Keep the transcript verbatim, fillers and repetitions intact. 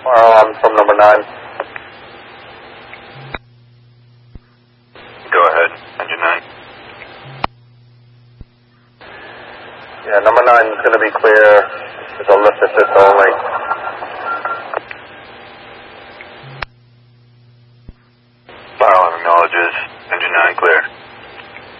Uh, I'm from number nine. Go ahead, engine nine. Yeah, number nine is going to be clear. There's a lift assist only. Pilot acknowledges.